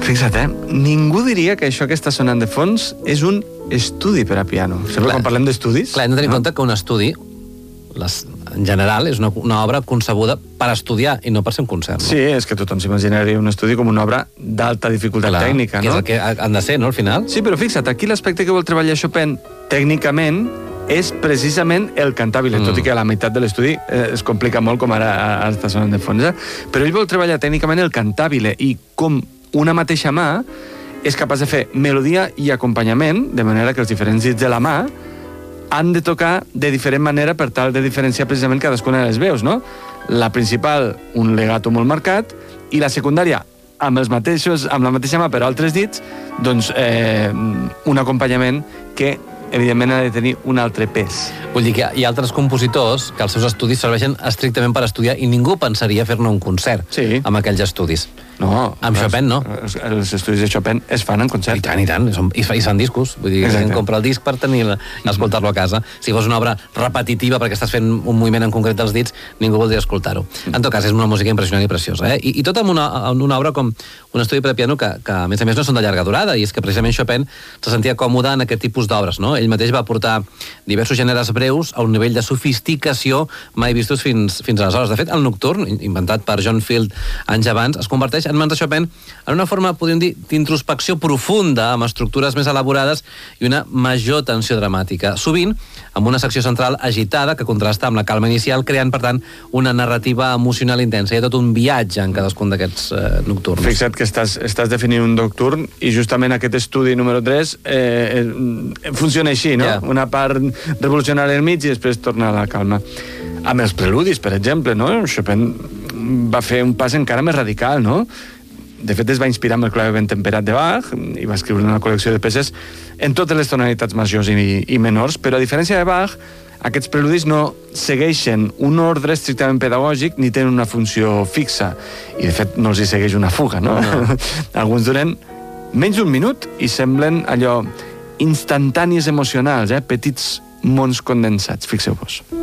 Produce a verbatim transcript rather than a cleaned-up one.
Fixa't, eh? Ningú diria que això que està sonant de fons és un estudi per a piano. Sempre quan parlem d'estudis... Clar, hem de tenir en compte que un estudi, les, en general, és una, una obra concebuda per estudiar i no per ser un concert. No? Sí, és que tothom s'imaginaria un estudi com una obra d'alta dificultat Clar, tècnica, no? Que és el que han de ser, no?, al final. Sí, però fixa't, aquí l'aspecte que vol treballar Chopin tècnicament és precisament el cantàbile, mm. tot i que a la meitat de l'estudi eh, es complica molt, com ara, ara està sonant de fons, eh? Però ell vol treballar tècnicament el cantàbile i com una mateixa mà és capaç de fer melodia i acompanyament, de manera que els diferents dits de la mà han de tocar de diferent manera per tal de diferenciar precisament cadascuna de les veus, no? La principal, un legato molt marcat, i la secundària, amb els mateixos, amb la mateixa mà però altres dits, doncs eh, un acompanyament que evidentment ha de tenir un altre pes. Vull dir que hi ha altres compositors que els seus estudis serveixen estrictament per estudiar i ningú pensaria fer-ne un concert sí. amb aquells estudis. No. Amb les, Chopin, no. Els, els estudis de Chopin es fan en concert. I tant, i tant. I, i fan discos. Vull dir que gent compra el disc per tenir escoltar-lo a casa. Si fos una obra repetitiva perquè estàs fent un moviment en concret dels dits, ningú voldria escoltar-ho. En tot cas, és una música impressionant i preciosa. Eh? I, i tot amb una, una obra com un estudi per a piano que, que, a més a més, no són de llarga durada, i és que precisament Chopin se sentia còmode en aquest tipus d'obres, no? Ell mateix va portar diversos gèneres breus a un nivell de sofisticació mai vistos fins, fins aleshores. De fet, el nocturn, inventat per John Field anys abans, es converteix en mans de Chopin en una forma, podríem dir, d'introspecció profunda, amb estructures més elaborades i una major tensió dramàtica. Sovint, amb una secció central agitada que contrasta amb la calma inicial, creant, per tant, una narrativa emocional intensa. Hi ha tot un viatge en cadascun d'aquests eh, nocturns. Fixa't que estàs, estàs definint un nocturn i justament aquest estudi número tres eh, eh, funciona així, no? Yeah. Una part revolucionària al mig i després torna a la calma. Amb els preludis, per exemple, no? Chopin va fer un pas encara més radical, no? De fet, es va inspirar amb el clave ben temperat de Bach i va escriure una col·lecció de peces en totes les tonalitats majors i, i menors, però a diferència de Bach, aquests preludis no segueixen un ordre estrictament pedagògic ni tenen una funció fixa. I, de fet, no els hi segueix una fuga, no? no. Alguns duren menys d'un minut i semblen allò instantànies emocionals, eh? Petits mons condensats, fixeu-vos.